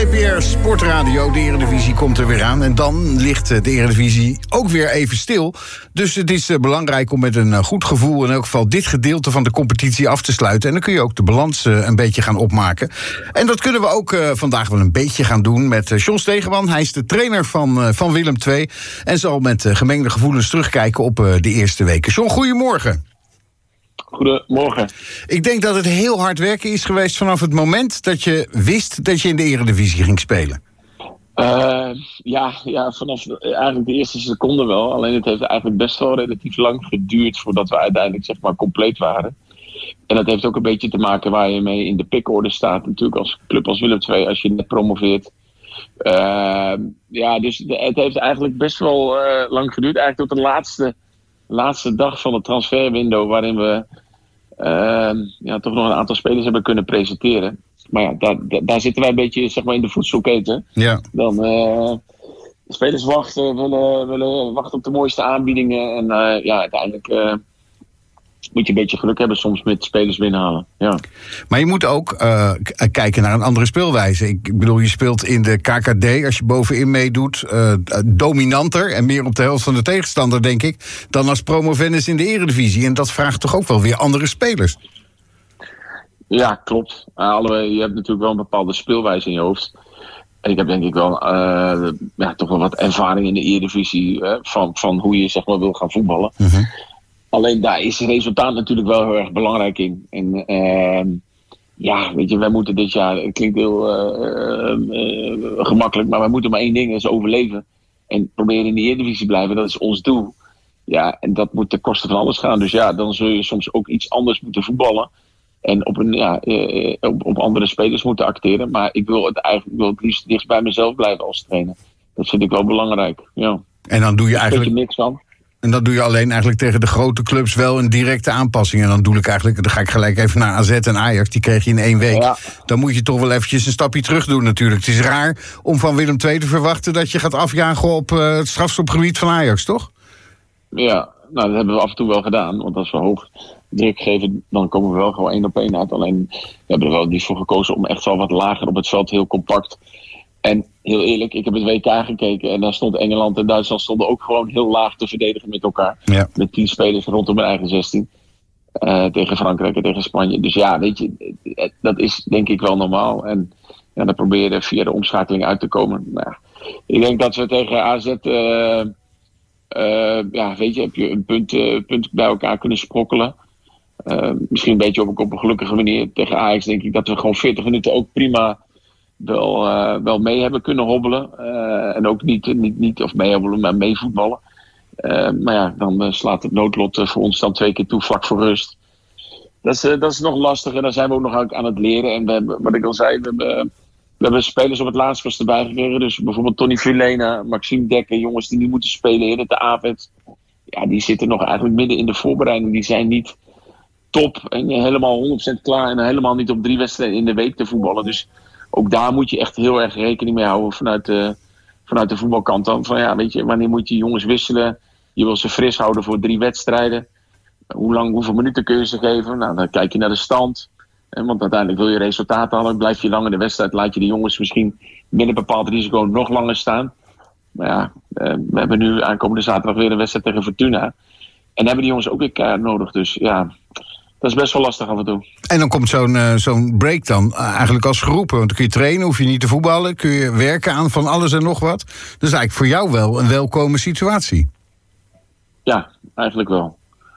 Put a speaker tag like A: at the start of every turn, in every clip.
A: BPR Sportradio. De Eredivisie komt er weer aan. En dan ligt de Eredivisie ook weer even stil. Dus het is belangrijk om met een goed gevoel in elk geval dit gedeelte van de competitie af te sluiten. En dan kun je ook de balans een beetje gaan opmaken. En dat kunnen we ook vandaag wel een beetje gaan doen met John Stegeman. Hij is de trainer van Willem II. En zal met gemengde gevoelens terugkijken op de eerste weken. John, goedemorgen.
B: Goedemorgen.
A: Ik denk dat het heel hard werken is geweest vanaf het moment dat je wist dat je in de Eredivisie ging spelen.
B: Ja, vanaf eigenlijk de eerste seconde wel. Alleen het heeft eigenlijk best wel relatief lang geduurd voordat we uiteindelijk zeg maar compleet waren. En dat heeft ook een beetje te maken waar je mee in de pickorde staat. Natuurlijk als club als Willem II, als je net promoveert. Dus het heeft eigenlijk best wel lang geduurd. Eigenlijk tot de laatste dag van het transferwindow, waarin we toch nog een aantal spelers hebben kunnen presenteren. Maar ja, daar zitten wij een beetje zeg maar in de voedselketen. Ja. Dan spelers willen wachten op de mooiste aanbiedingen. En uiteindelijk moet je een beetje geluk hebben soms met spelers binnenhalen. Ja.
A: Maar je moet ook kijken naar een andere speelwijze. Ik bedoel, je speelt in de KKD, als je bovenin meedoet, dominanter en meer op de helft van de tegenstander, denk ik, dan als promovendus in de Eredivisie. En dat vraagt toch ook wel weer andere spelers?
B: Ja, klopt. Je hebt natuurlijk wel een bepaalde speelwijze in je hoofd. En ik heb denk ik wel toch wel wat ervaring in de Eredivisie van hoe je zeg maar wil gaan voetballen. Mm-hmm. Alleen daar is het resultaat natuurlijk wel heel erg belangrijk in. En weet je, wij moeten dit jaar, het klinkt heel gemakkelijk, maar wij moeten maar één ding, dat is overleven. En proberen in de Eredivisie blijven, dat is ons doel. Ja, en dat moet ten koste van alles gaan. Dus ja, dan zul je soms ook iets anders moeten voetballen. En op andere spelers moeten acteren. Maar ik wil het liefst dichtst bij mezelf blijven als trainer. Dat vind ik wel belangrijk, ja.
A: En dan doe je eigenlijk
B: niks van.
A: En dat doe je alleen eigenlijk tegen de grote clubs wel een directe aanpassing. En dan ga ik gelijk even naar AZ en Ajax. Die kreeg je in 1 week. Ja. Dan moet je toch wel eventjes een stapje terug doen natuurlijk. Het is raar om van Willem II te verwachten dat je gaat afjagen op het strafschopgebied van Ajax, toch?
B: Ja, nou dat hebben we af en toe wel gedaan. Want als we hoog druk geven, dan komen we wel gewoon 1-op-1 uit. Alleen we hebben er wel niet voor gekozen om echt wel wat lager op het veld, heel compact. En heel eerlijk, ik heb het WK gekeken en daar stond Engeland en Duitsland stonden ook gewoon heel laag te verdedigen met elkaar. Ja. Met 10 spelers rondom hun eigen 16. Tegen Frankrijk en tegen Spanje. Dus ja, weet je, dat is denk ik wel normaal. En dan proberen via de omschakeling uit te komen. Nou, ik denk dat we tegen AZ, heb je een punt bij elkaar kunnen sprokkelen. Misschien een beetje op een gelukkige manier. Tegen Ajax denk ik dat we gewoon 40 minuten ook prima wel mee hebben kunnen hobbelen. En ook niet of mee hobbelen, maar mee voetballen. Maar ja, dan slaat het noodlot voor ons dan 2 keer toe vlak voor rust. Dat is nog lastig en daar zijn we ook nog aan het leren. En we hebben, wat ik al zei, we hebben spelers op het laatst erbij gekregen. Dus bijvoorbeeld Tony Vilena, Maxime Dekker, jongens die nu moeten spelen in de AVET. Ja, die zitten nog eigenlijk midden in de voorbereiding. Die zijn niet top en helemaal 100% klaar en helemaal niet op 3 wedstrijden in de week te voetballen. Dus ook daar moet je echt heel erg rekening mee houden vanuit de voetbalkant dan. Van ja, weet je, wanneer moet je jongens wisselen? Je wil ze fris houden voor 3 wedstrijden. Hoeveel minuten kun je ze geven? Nou, dan kijk je naar de stand. Want uiteindelijk wil je resultaten halen. Blijf je lang in de wedstrijd, laat je de jongens misschien met een bepaald risico nog langer staan. Maar ja, we hebben nu aankomende zaterdag weer een wedstrijd tegen Fortuna. En hebben die jongens ook weer keihard nodig. Dus ja, dat is best wel lastig af en toe.
A: En dan komt zo'n break dan eigenlijk als geroepen. Want dan kun je trainen, hoef je niet te voetballen. Kun je werken aan van alles en nog wat. Dus eigenlijk voor jou wel een welkome situatie.
B: Ja, eigenlijk wel.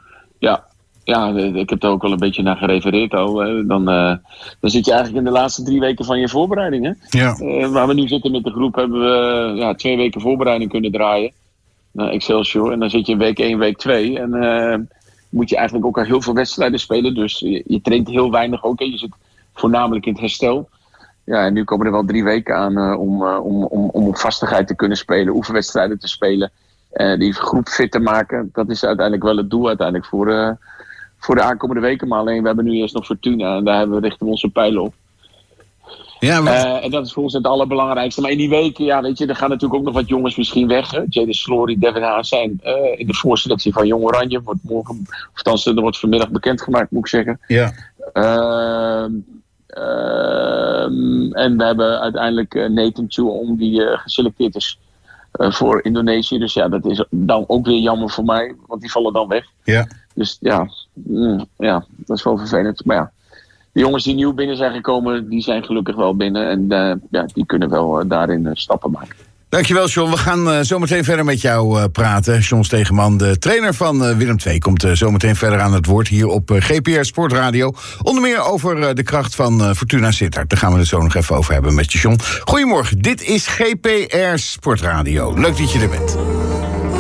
B: Ja, ik heb er ook wel een beetje naar gerefereerd al. Dan zit je eigenlijk in de laatste 3 weken van je voorbereiding. Hè? Ja. Waar we nu zitten met de groep hebben we 2 weken voorbereiding kunnen draaien. Naar Excelsior. En dan zit je in week 1, week 2. En moet je eigenlijk ook al heel veel wedstrijden spelen. Dus je traint heel weinig ook. En je zit voornamelijk in het herstel. Ja, en nu komen er wel 3 weken aan om op vastigheid te kunnen spelen. Oefenwedstrijden te spelen. Die groep fit te maken. Dat is uiteindelijk wel het doel uiteindelijk voor de aankomende weken. Maar alleen, we hebben nu eerst nog Fortuna. En daar richten we onze pijlen op. Ja, maar... en dat is voor ons het allerbelangrijkste. Maar in die weken, ja, weet je, er gaan natuurlijk ook nog wat jongens misschien weg. Jadon Slory, Devin Haas zijn in de voorselectie van Jong Oranje. Wordt morgen, of althans, er wordt vanmiddag bekendgemaakt, moet ik zeggen. Ja. En we hebben uiteindelijk Nathan Chuong die geselecteerd is voor Indonesië. Dus ja, dat is dan ook weer jammer voor mij, want die vallen dan weg.
A: Ja.
B: Dus ja, dat is wel vervelend. Maar ja, de jongens die nieuw binnen zijn gekomen, die zijn gelukkig wel binnen. En die kunnen wel daarin stappen maken.
A: Dankjewel, John. We gaan zo meteen verder met jou praten. John Stegeman, de trainer van Willem II, komt zo meteen verder aan het woord hier op GPR Sportradio. Onder meer over de kracht van Fortuna Sittard. Daar gaan we het zo nog even over hebben met John. Goedemorgen, dit is GPR Sportradio. Leuk dat je er bent.